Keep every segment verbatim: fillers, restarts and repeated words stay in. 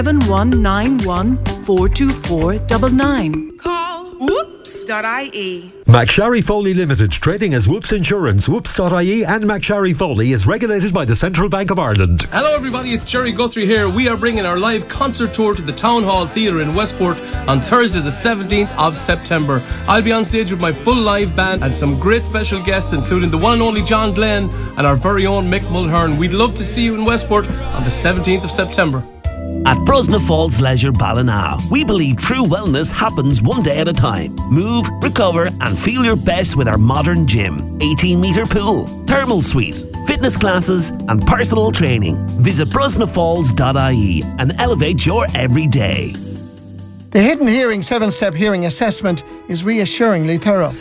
seven one nine one, four two four nine nine. Call whoops dot I E. McSharry Foley Limited, trading as Whoops Insurance. Whoops dot I E and McSharry Foley is regulated by the Central Bank of Ireland. Hello everybody, it's Jerry Guthrie here. We are bringing our live concert tour to the Town Hall Theatre in Westport on Thursday the seventeenth of September. I'll be on stage with my full live band and some great special guests, including the one and only John Glenn and our very own Mick Mulhern. We'd love to see you in Westport on the seventeenth of September. At Brosna Falls Leisure Ballina, we believe true wellness happens one day at a time. Move, recover and feel your best with our modern gym, eighteen metre pool, thermal suite, fitness classes and personal training. Visit brosna falls dot I E and elevate your everyday. The Hidden Hearing seven-step hearing assessment is reassuringly thorough.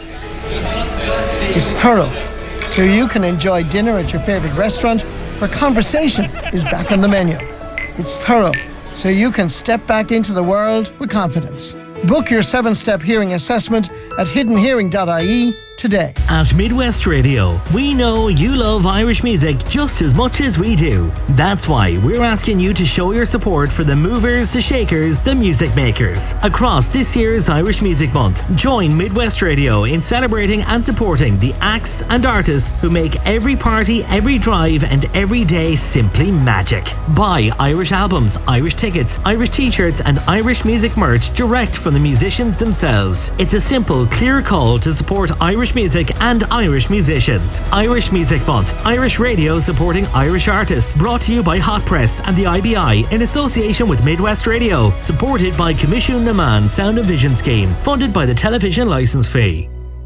It's thorough, so you can enjoy dinner at your favourite restaurant where conversation is back on the menu. It's thorough, so you can step back into the world with confidence. Book your seven-step hearing assessment at hidden hearing dot I E today. At Midwest Radio, we know you love Irish music just as much as we do. That's why we're asking you to show your support for the movers, the shakers, the music makers. Across this year's Irish Music Month, join Midwest Radio in celebrating and supporting the acts and artists who make every party, every drive and every day simply magic. Buy Irish albums, Irish tickets, Irish t-shirts and Irish music merch direct from the musicians themselves. It's a simple, clear call to support Irish music and Irish musicians. Irish Music Month, Irish Radio supporting Irish artists. Brought to you by Hot Press and the I B I in association with Midwest Radio. Supported by Commission Naman Sound and Vision Scheme. Funded by the television licence fee.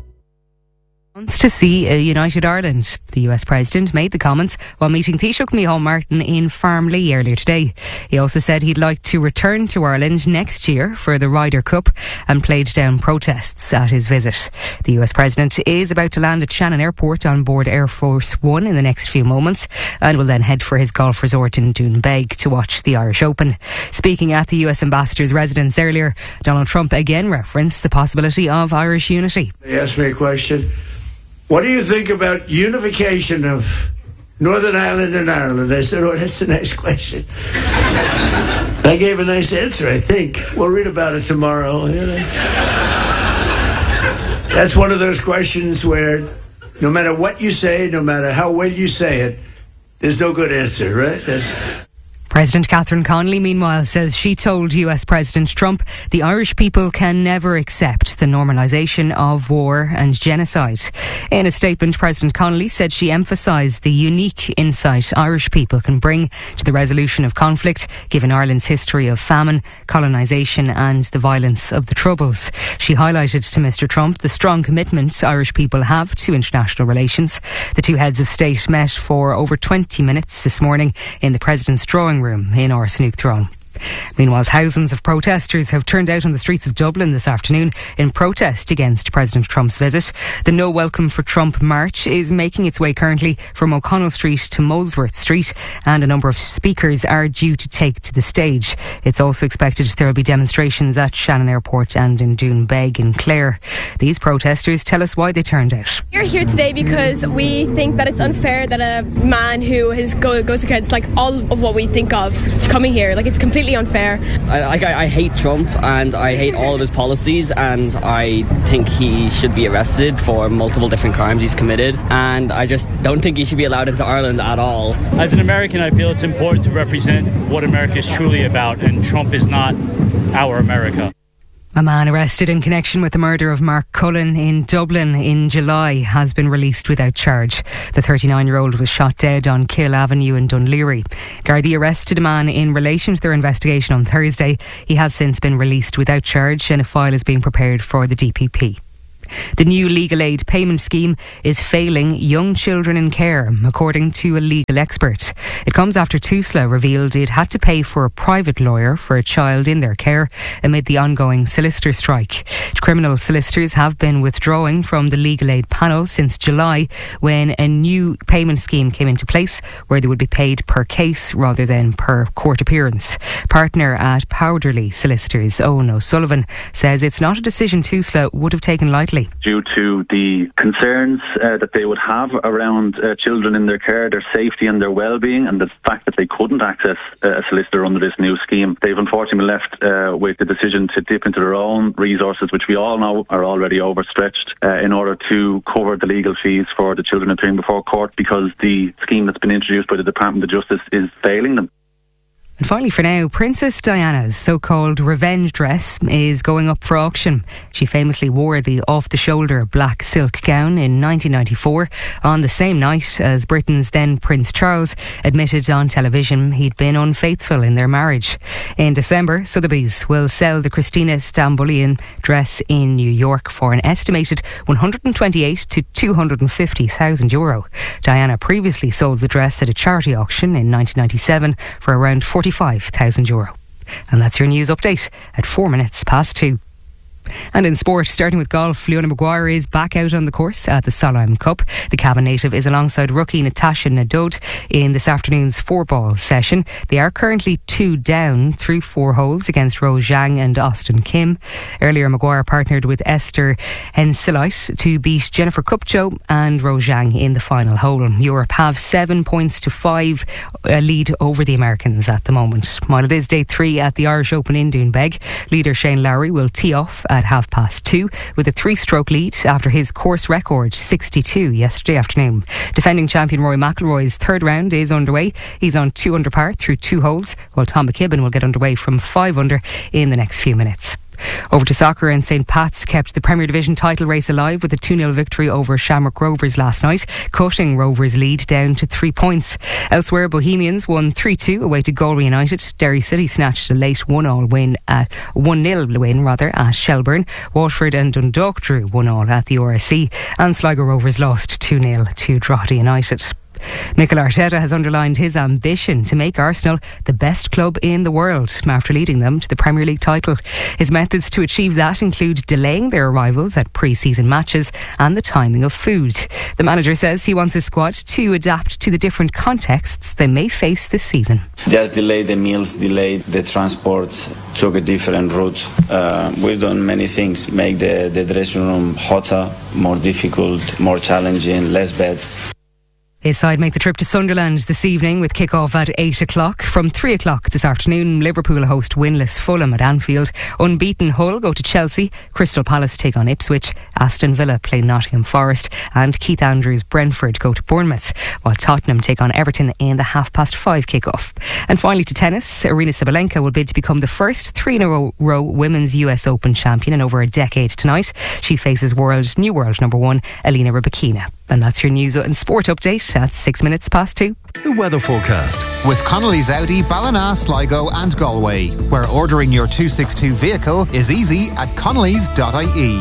Wants to see a united Ireland. The U S President made the comments while meeting Taoiseach Micheál Martin in Farmley earlier today. He also said he'd like to return to Ireland next year for the Ryder Cup and played down protests at his visit. The U S President is about to land at Shannon Airport on board Air Force One in the next few moments and will then head for his golf resort in Doonbeg to watch the Irish Open. Speaking at the U S Ambassador's residence earlier, Donald Trump again referenced the possibility of Irish unity. They asked me a question. What do you think about unification of Northern Ireland and Ireland? I said, oh, that's the next question. I gave a nice answer, I think. We'll read about it tomorrow. You know? That's one of those questions where no matter what you say, no matter how well you say it, there's no good answer, right? That's... President Catherine Connolly, meanwhile, says she told U S President Trump the Irish people can never accept the normalisation of war and genocide. In a statement, President Connolly said she emphasised the unique insight Irish people can bring to the resolution of conflict, given Ireland's history of famine, colonisation and the violence of the Troubles. She highlighted to Mr Trump the strong commitment Irish people have to international relations. The two heads of state met for over twenty minutes this morning in the President's drawing room in Arsenook Throne. Meanwhile, thousands of protesters have turned out on the streets of Dublin this afternoon in protest against President Trump's visit. The No Welcome for Trump march is making its way currently from O'Connell Street to Molesworth Street, and a number of speakers are due to take to the stage. It's also expected there will be demonstrations at Shannon Airport and in Doonbeg in Clare. These protesters tell us why they turned out. We're here today because we think that it's unfair that a man who has go, goes against like all of what we think of is coming here. Like, it's completely unfair. I, I, I hate Trump and I hate all of his policies, and I think he should be arrested for multiple different crimes he's committed, and I just don't think he should be allowed into Ireland at all. As an American, I feel it's important to represent what America is truly about, and Trump is not our America. A man arrested in connection with the murder of Mark Cullen in Dublin in July has been released without charge. The thirty-nine-year-old was shot dead on Kill Avenue in Dunleary. Gardaí arrested a man in relation to their investigation on Thursday. He has since been released without charge and a file is being prepared for the D P P. The new legal aid payment scheme is failing young children in care, according to a legal expert. It comes after TUSLA revealed it had to pay for a private lawyer for a child in their care amid the ongoing solicitor strike. Criminal solicitors have been withdrawing from the legal aid panel since July, when a new payment scheme came into place where they would be paid per case rather than per court appearance. Partner at Powderly Solicitors, Owen O'Sullivan, says it's not a decision TUSLA would have taken lightly, directly. Due to the concerns uh, that they would have around uh, children in their care, their safety and their well-being, and the fact that they couldn't access uh, a solicitor under this new scheme, they've unfortunately been left uh, with the decision to dip into their own resources, which we all know are already overstretched, uh, in order to cover the legal fees for the children appearing before court, because the scheme that's been introduced by the Department of Justice is failing them. And finally, for now, Princess Diana's so-called revenge dress is going up for auction. She famously wore the off-the-shoulder black silk gown in nineteen ninety-four, on the same night as Britain's then Prince Charles admitted on television he'd been unfaithful in their marriage. In December, Sotheby's will sell the Christina Stambolian dress in New York for an estimated one hundred twenty-eight to two hundred fifty thousand euro. Diana previously sold the dress at a charity auction in nineteen ninety-seven for around forty-five thousand euro. And that's your news update at four minutes past two. And in sport, starting with golf, Leona Maguire is back out on the course at the Solheim Cup. The Cavan native is alongside rookie Natasha Nadod in this afternoon's four-ball session. They are currently two down through four holes against Rose Zhang and Austin Kim. Earlier, Maguire partnered with Esther Hensilite to beat Jennifer Kupcho and Rose Zhang in the final hole. Europe have seven points to five uh, lead over the Americans at the moment. While it is day three at the Irish Open in Doonbeg, leader Shane Lowry will tee off at half past two with a three-stroke lead after his course record sixty-two yesterday afternoon. Defending champion Rory McIlroy's third round is underway. He's on two under par through two holes, while Tom McKibben will get underway from five under in the next few minutes. Over to soccer, and Saint Pat's kept the Premier Division title race alive with a two nil victory over Shamrock Rovers last night, cutting Rovers' lead down to three points. Elsewhere, Bohemians won three two away to Galway United. Derry City snatched a late one all win at one nil win rather at Shelburne. Waterford and Dundalk drew one all at the R S C, and Sligo Rovers lost two nil to Drogheda United. Mikel Arteta has underlined his ambition to make Arsenal the best club in the world after leading them to the Premier League title. His methods to achieve that include delaying their arrivals at pre-season matches and the timing of food. The manager says he wants his squad to adapt to the different contexts they may face this season. Just delay the meals, delay the transport, took a different route. Uh, we've done many things, make the, the dressing room hotter, more difficult, more challenging, less beds. His side make the trip to Sunderland this evening with kick-off at eight o'clock. From three o'clock this afternoon, Liverpool host winless Fulham at Anfield. Unbeaten Hull go to Chelsea. Crystal Palace take on Ipswich. Aston Villa play Nottingham Forest. And Keith Andrews Brentford go to Bournemouth, while Tottenham take on Everton in the half-past five kick-off. And finally to tennis, Aryna Sabalenka will bid to become the first three-in-a-row women's U S Open champion in over a decade tonight. She faces world new world number one, Elena Rybakina. And that's your news and sport update at six minutes past two. The weather forecast with Connolly's Audi, Ballina, Sligo and Galway, where ordering your two sixty-two vehicle is easy at connellys dot I E.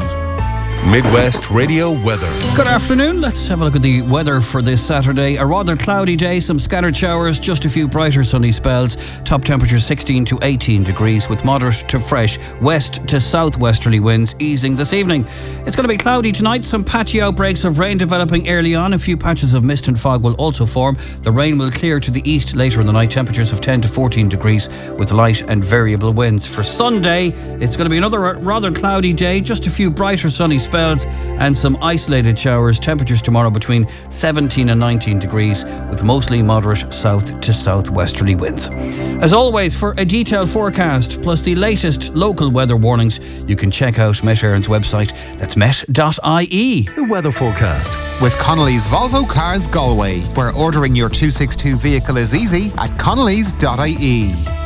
Midwest Radio Weather. Good afternoon. Let's have a look at the weather for this Saturday. A rather cloudy day, some scattered showers, just a few brighter sunny spells. Top temperature sixteen to eighteen degrees with moderate to fresh west to southwesterly winds easing this evening. It's going to be cloudy tonight, some patchy outbreaks of rain developing early on. A few patches of mist and fog will also form. The rain will clear to the east later in the night. Temperatures of ten to fourteen degrees with light and variable winds. For Sunday, it's going to be another rather cloudy day, just a few brighter sunny spells. Spells and some isolated showers. Temperatures tomorrow between seventeen and nineteen degrees with mostly moderate south to southwesterly winds. As always, for a detailed forecast plus the latest local weather warnings, you can check out Met Éireann's website. That's met dot I E. The weather forecast with Connolly's Volvo Cars Galway, where ordering your two sixty-two vehicle is easy at connellys dot I E.